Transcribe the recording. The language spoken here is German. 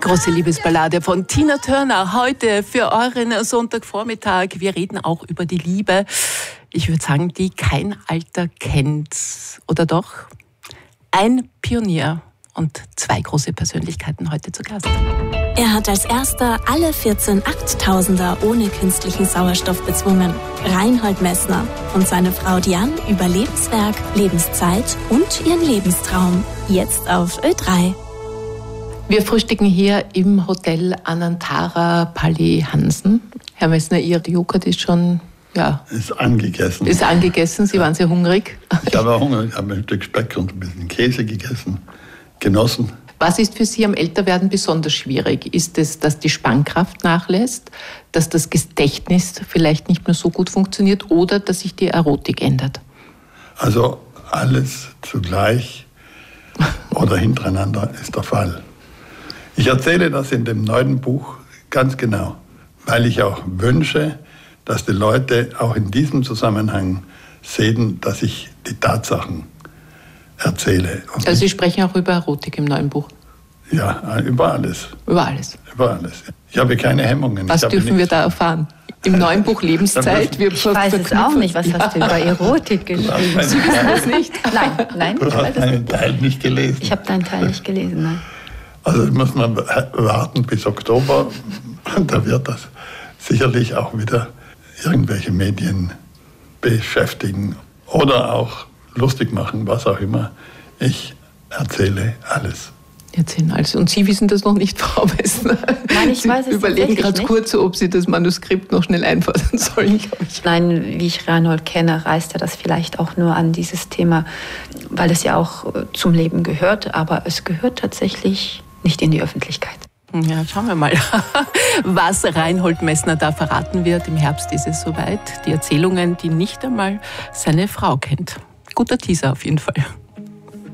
große Liebesballade von Tina Turner heute für euren Sonntagvormittag. Wir reden auch über die Liebe. Ich würde sagen, die kein Alter kennt. Oder doch? Ein Pionier und zwei große Persönlichkeiten heute zu Gast. Er hat als erster alle 14 Achttausender ohne künstlichen Sauerstoff bezwungen. Reinhold Messner und seine Frau Diane über Lebenswerk, Lebenszeit und ihren Lebenstraum. Jetzt auf Ö3. Wir frühstücken hier im Hotel Anantara Palli Hansen. Herr Messner, Ihr Joghurt ist schon, Ist angegessen. Ist angegessen. Sie waren sehr hungrig. Ich habe auch Hunger. Ich habe ein Stück Speck und ein bisschen Käse gegessen, genossen. Was ist für Sie am Älterwerden besonders schwierig? Ist es, dass die Spannkraft nachlässt, dass das Gedächtnis vielleicht nicht mehr so gut funktioniert oder dass sich die Erotik ändert? Also alles zugleich oder hintereinander ist der Fall. Ich erzähle das in dem neuen Buch ganz genau, weil ich auch wünsche, dass die Leute auch in diesem Zusammenhang sehen, dass ich die Tatsachen erzähle. Und also Sie sprechen auch über Erotik im neuen Buch? Ja, über alles. Über alles? Über alles. Ich habe keine Hemmungen. Was dürfen wir da erfahren? Im neuen Buch Lebenszeit? Ich weiß es auch nicht. Was hast du über Erotik geschrieben? Sie wissen das nicht? Nein. Du hast meinen Teil nicht gelesen. Ich habe deinen Teil nicht gelesen, nein. Also muss man warten bis Oktober. Da wird das sicherlich auch wieder irgendwelche Medien beschäftigen oder auch lustig machen, was auch immer. Ich erzähle alles. Erzählen alles. Und Sie wissen das noch nicht, Frau Messner? Nein, ich weiß es überlegen gerade nicht. kurz, ob Sie das Manuskript noch schnell einfassen sollen, glaube ich. Nein, wie ich Reinhold kenne, reißt er das vielleicht auch nur an dieses Thema, weil es ja auch zum Leben gehört, aber es gehört tatsächlich nicht in die Öffentlichkeit. Ja, schauen wir mal, was Reinhold Messner da verraten wird. Im Herbst ist es soweit. Die Erzählungen, die nicht einmal seine Frau kennt. Guter Teaser auf jeden Fall.